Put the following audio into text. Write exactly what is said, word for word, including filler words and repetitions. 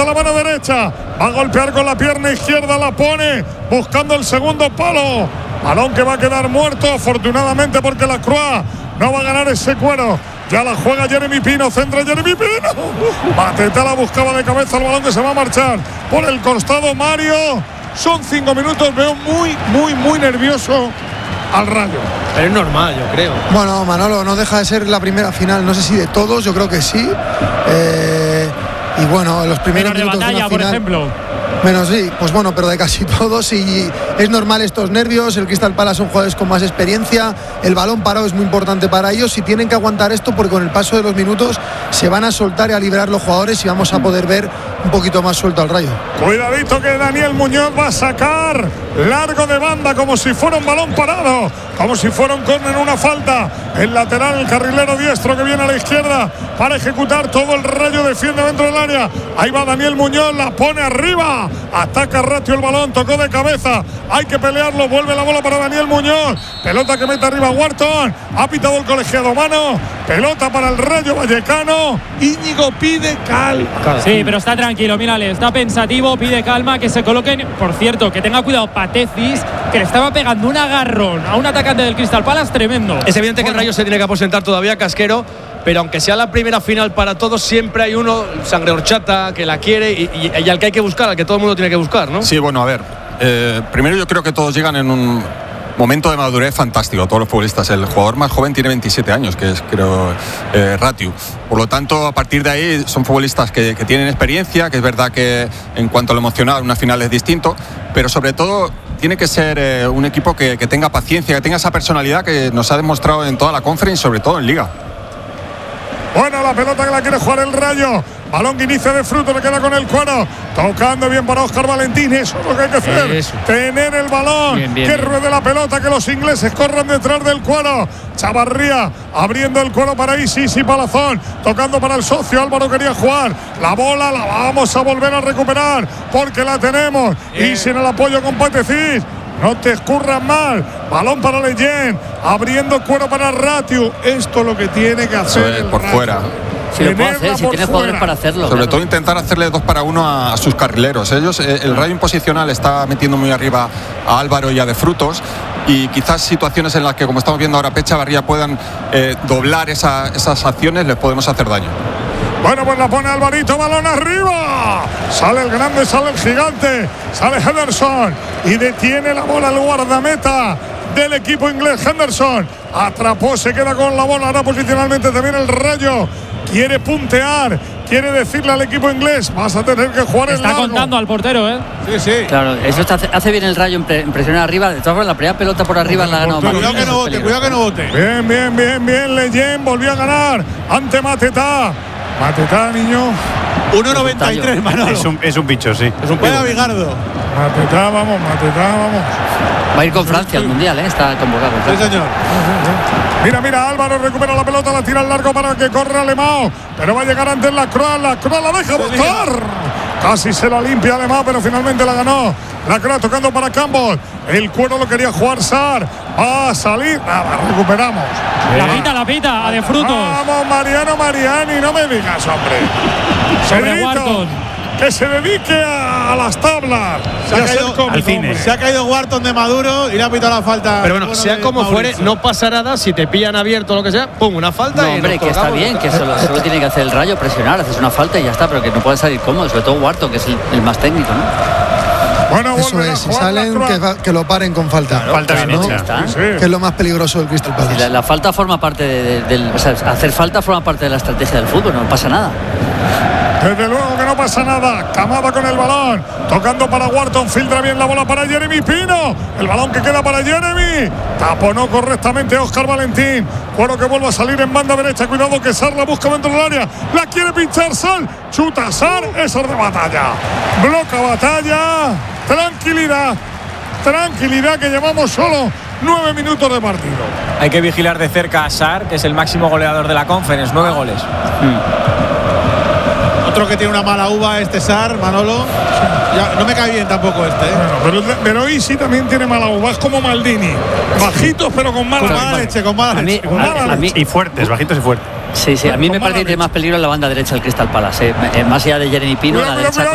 levanta la mano derecha, va a golpear con la pierna izquierda, la pone, buscando el segundo palo. Balón que va a quedar muerto, afortunadamente, porque la Croix no va a ganar ese cuero. Ya la juega Jeremy Pino, centra Jeremy Pino. Mateta la buscaba de cabeza, el balón que se va a marchar por el costado Mario. Son cinco minutos, veo muy, muy, muy nervioso al Rayo. Pero es normal, yo creo. Bueno, Manolo, no deja de ser la primera final, no sé si de todos, yo creo que sí. Eh, y bueno, los primeros Menos minutos de batalla, de una por final, ejemplo. Menos sí, pues bueno, pero de casi todos, y es normal estos nervios. El Crystal Palace son jugadores con más experiencia, el balón parado es muy importante para ellos y tienen que aguantar esto, porque con el paso de los minutos se van a soltar y a liberar los jugadores y vamos a poder ver un poquito más suelto al Rayo. Cuidadito que Daniel Muñoz va a sacar largo de banda, como si fuera un balón parado, como si fuera un córner, una falta. El lateral, el carrilero diestro que viene a la izquierda para ejecutar todo el Rayo, defiende dentro del área. Ahí va Daniel Muñoz, la pone arriba, ataca Ratio el balón, tocó de cabeza, hay que pelearlo, vuelve la bola para Daniel Muñoz, pelota que mete arriba Wharton, ha pitado el colegiado mano, pelota para el Rayo Vallecano. Íñigo pide calma. Sí, pero está tranquilo, mírale, está pensativo, pide calma, que se coloquen. Por cierto, que tenga cuidado Patecis, que le estaba pegando un agarrón a un atacante del Crystal Palace tremendo. Es evidente que el Rayo se tiene que aposentar todavía, Casquero, pero aunque sea la primera final para todos, siempre hay uno, sangre horchata, que la quiere y, y, y al que hay que buscar, al que todo el mundo tiene que buscar, ¿no? Sí, bueno, a ver, eh, primero yo creo que todos llegan en un momento de madurez fantástico, todos los futbolistas. El jugador más joven tiene veintisiete años, que es, creo, eh, Ratio. Por lo tanto, a partir de ahí son futbolistas que, que tienen experiencia, que es verdad que en cuanto a lo emocional, una final es distinto, pero sobre todo tiene que ser eh, un equipo que, que tenga paciencia, que tenga esa personalidad que nos ha demostrado en toda la Conference, sobre todo en Liga. Bueno, la pelota que la quiere jugar el Rayo. Balón que inicia de Fruto, le queda con el cuero. Tocando bien para Óscar Valentín. Eso es lo que hay que hacer. Eso. Tener el balón. Bien, bien, que bien. ruede la pelota, que los ingleses corran detrás del cuero. Chavarría abriendo el cuero para Isis y Palazón. Tocando para el socio. Álvaro quería jugar. La bola la vamos a volver a recuperar, porque la tenemos. Bien. Y sin el apoyo con Patecis. No te escurras mal. Balón para Leyen. Abriendo cuero para Ratio. Esto es lo que tiene que hacer. Eso es, el por Rayo. fuera. Si lo puede Tenerla hacer, si por tiene fuera. jugadores para hacerlo. Sobre claro. todo intentar hacerle dos para uno a, a sus carrileros. Ellos, eh, el Rayo en posicional está metiendo muy arriba a Álvaro y a De Frutos, y quizás situaciones en las que, como estamos viendo ahora, Pecha Barría puedan eh, doblar esa, esas acciones, les podemos hacer daño. Bueno, pues la pone Alvarito, balón arriba. Sale el grande, sale el gigante, sale Henderson y detiene la bola el guardameta del equipo inglés. Henderson atrapó, se queda con la bola. Ahora posicionalmente también el Rayo quiere puntear, quiere decirle al equipo inglés: vas a tener que jugar en Está largo. contando al portero, ¿eh? Sí, sí. Claro, eso está- hace, hace bien el Rayo en, pre- en presionar arriba. De todas formas, la primera pelota por arriba la ha ganado. Cuidado Martínez, que no es vote, peligroso. cuidado que no vote. Bien, bien, bien, bien. Leyen volvió a ganar ante Matetá. Matetá, niño. uno noventa y tres, Manolo. Es un, es un bicho, sí. Es un Buena pivo. Bigardo. Matetá, vamos, Matetá, vamos. Va a ir con Francia al Mundial, ¿eh? Está convocado. Sí, señor. Mira, mira, Álvaro recupera la pelota, la tira al largo para que corra Alemão, pero va a llegar antes la Croix, la Croix la deja botar. Casi se la limpia Alemão, pero finalmente la ganó. La Croix tocando para Campbell. El cuero lo quería jugar Sar. Va a salir. Nada, recuperamos. La pita, la pita, a De Frutos. Vamos, Mariano Mariani, no me digas, hombre. Sobre Pedrito, Wharton. que se dedique a, a las tablas. Se y ha a ser caído- cómico, al cine. hombre. Se ha caído Wharton de Maduro y le ha pitado la falta. Pero bueno, Bueno, sea de como fuere, Mauricio. no pasa nada si te pillan abierto o lo que sea. Pum, una falta. No, y hombre, nos que está colgamos. bien, que solo, solo tiene que hacer el Rayo, presionar, haces una falta y ya está, pero que no puede salir cómodo, sobre todo Wharton, que es el, el más técnico, ¿no? Bueno, Eso vuelve a es, si jugar la salen Croix. que, va- que lo paren con falta. Falta bien ¿no? hecha. Está. Sí. Que es lo más peligroso del Crystal Y la, Palace. la falta forma parte de, de- del. O sea, hacer falta forma parte de la estrategia del fútbol, no pasa nada. Desde luego que no pasa nada. Camada con el balón. Tocando para Wharton. Filtra bien la bola para Jeremy Pino. El balón que queda para Jeremy. Taponó correctamente Óscar Valentín. Cuero que vuelve a salir en banda derecha. Cuidado que Sar la busca dentro del área. La quiere pinchar Sar. Chuta Sar. Eso es de batalla. Bloca batalla. Tranquilidad. Tranquilidad, que llevamos solo nueve minutos de partido. Hay que vigilar de cerca a Sar, que es el máximo goleador de la Conference, nueve goles. Otro que tiene una mala uva, este Sar, Manolo. Ya, no me cae bien tampoco este, ¿eh? Bueno, pero, pero Isi también tiene mala uva. Es como Maldini. Bajitos, pero con mala, Con mala leche, con mala A mí, leche. con mala a, a mí, Y fuertes, bajitos y fuertes. sí, sí, a mí me con mala parece que tiene leche. más peligro en la banda derecha del Crystal Palace, ¿eh? Eh, más allá de Jeremy Pino, Cuidado, la cuidado, derecha.